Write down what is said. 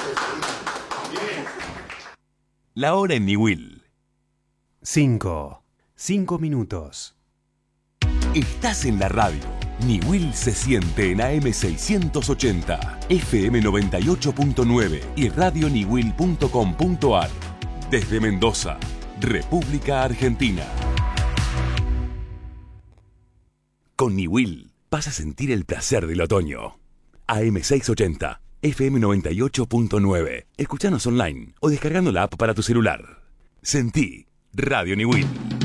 La hora en Niwil. 5 minutos. Estás en la radio. Niwil se siente en AM 680, FM 98.9 y radioniwil.com.ar. Desde Mendoza, República Argentina. Con Niwil vas a sentir el placer del otoño. AM 680, FM 98.9. Escuchanos online o descargando la app para tu celular. Sentí Radio Niwil.